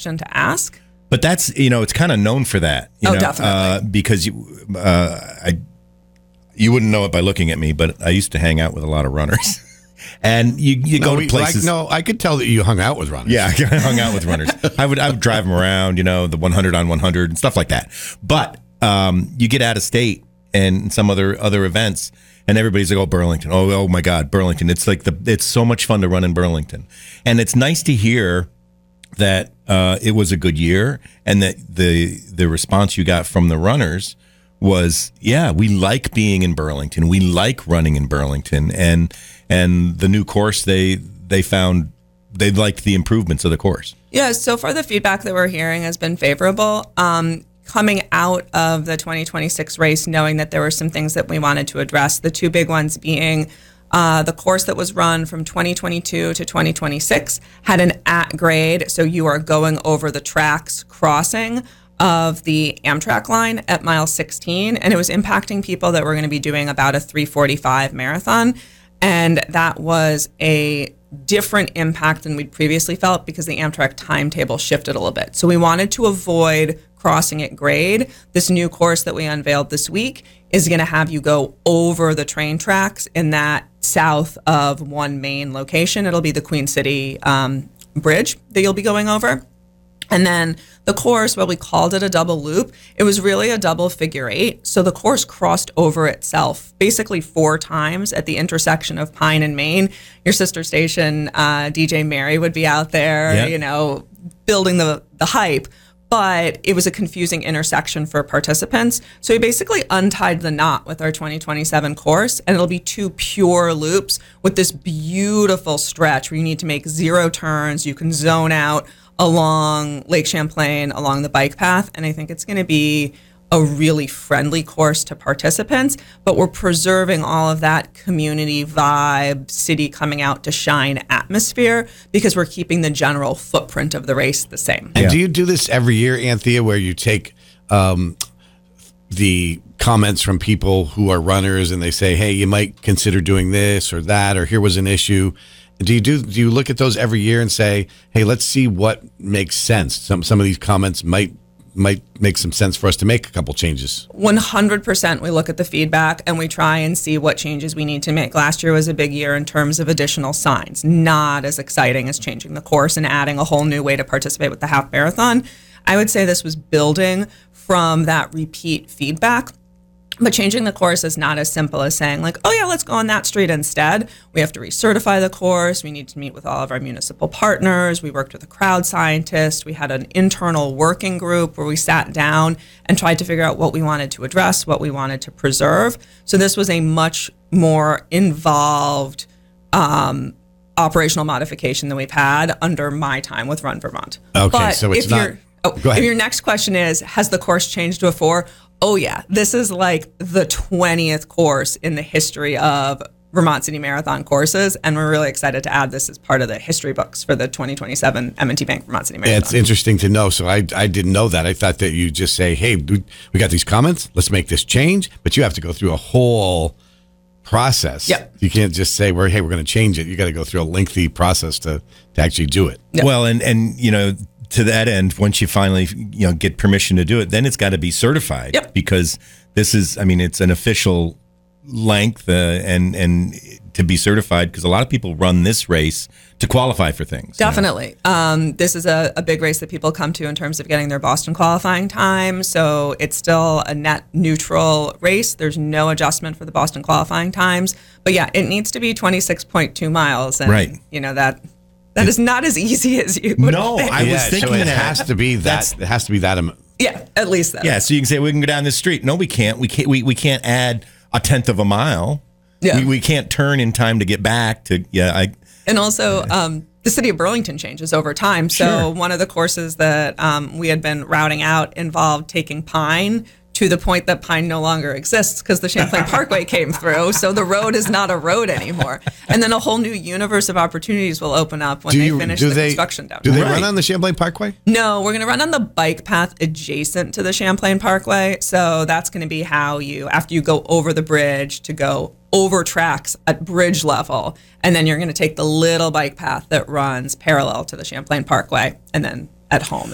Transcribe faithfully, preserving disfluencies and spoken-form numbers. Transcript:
question to ask. But that's, you know, it's kind of known for that. You Oh, know, definitely. Uh, because you, uh, I, you wouldn't know it by looking at me, but I used to hang out with a lot of runners. And you, you No, go we- to places. Like, no, I could tell that you hung out with runners. Yeah, I hung out with runners. I would I would drive them around, you know, the one hundred on one hundred and stuff like that. But um, you get out of state and some other other events, and everybody's like, "Oh, Burlington! Oh, oh my God, Burlington!" It's like the it's so much fun to run in Burlington, and it's nice to hear that uh, it was a good year, and that the the response you got from the runners was, yeah, we like being in Burlington, we like running in Burlington, and and the new course they they found they liked the improvements of the course. Yeah, so far the feedback that we're hearing has been favorable. Um, coming out of the twenty twenty-six race, knowing that there were some things that we wanted to address, the two big ones being uh, the course that was run from twenty twenty-two to twenty twenty-six had an at grade, so you are going over the tracks crossing of the Amtrak line at mile sixteen, and it was impacting people that were going to be doing about a three forty-five marathon. And that was a different impact than we'd previously felt because the Amtrak timetable shifted a little bit. So we wanted to avoid crossing at grade. This new course that we unveiled this week is going to have you go over the train tracks in that south of one main location. It'll be the Queen City um, Bridge that you'll be going over. And then the course, well, we called it a double loop. It was really a double figure eight. So the course crossed over itself basically four times at the intersection of Pine and Main. Your sister station, uh, D J Mary, would be out there, Yeah. you know, building the, the hype. But it was a confusing intersection for participants. So we basically untied the knot with our twenty twenty-seven course, and it'll be two pure loops with this beautiful stretch where you need to make zero turns. You can zone out along Lake Champlain, along the bike path. And I think it's going to be a really friendly course to participants, but we're preserving all of that community vibe, city coming out to shine atmosphere because we're keeping the general footprint of the race the same. And Yeah. do you do this every year, Anthea, where you take um, the comments from people who are runners and they say, hey, you might consider doing this or that, or here was an issue? Do you do do you look at those every year and say, hey, let's see what makes sense? Some some of these comments might might make some sense for us to make a couple changes. one hundred percent we look at the feedback and we try and see what changes we need to make. Last year was a big year in terms of additional signs, not as exciting as changing the course and adding a whole new way to participate with the half marathon. I would say this was building from that repeat feedback. But changing the course is not as simple as saying like, oh yeah, let's go on that street instead. We have to recertify the course. We need to meet with all of our municipal partners. We worked with a crowd scientist. We had an internal working group where we sat down and tried to figure out what we wanted to address, what we wanted to preserve. So this was a much more involved um, operational modification than we've had under my time with Run Vermont. Okay, but so it's if not- you're- Oh, Go ahead. if your next question is, has the course changed before? Oh, yeah. This is like the twentieth course in the history of Vermont City Marathon courses, and we're really excited to add this as part of the history books for the twenty twenty-seven M and T Bank Vermont City Marathon. It's interesting to know. So I I didn't know that. I thought that you just say, hey, we we got these comments. Let's make this change. But you have to go through a whole process. Yep. You can't just say, we're, hey, we're going to change it. You got to go through a lengthy process to, to actually do it. Yeah. Well, and and you know, to that end, once you finally you know get permission to do it, then it's got to be certified. Yep. Because this is, I mean, it's an official length uh, and and to be certified, because a lot of people run this race to qualify for things. you know. Definitely. Um, this is a, a big race that people come to in terms of getting their Boston qualifying time. So it's still a net neutral race. There's no adjustment for the Boston qualifying times. But yeah, it needs to be twenty-six point two miles. And, Right. you know, that that is not as easy as you would No, think. I was yeah, thinking so it that. has to be that. That's- It has to be that. am- Yeah, at least that. Yeah, so you can say we can go down this street. No, we can't. We can't. We, we can't add a tenth of a mile. Yeah. We, we can't turn in time to get back to. Yeah, I. And also, um, the city of Burlington changes over time. So Sure. one of the courses that um, we had been routing out involved taking Pine to the point that Pine no longer exists because the Champlain Parkway came through. So the road is not a road anymore. And then a whole new universe of opportunities will open up when Do they you finish do the they construction down do they there. run on the Champlain Parkway? No, we're going to run on the bike path adjacent to the Champlain Parkway. So that's going to be how you, after you go over the bridge, to go over tracks at bridge level. And then you're going to take the little bike path that runs parallel to the Champlain Parkway and then at home.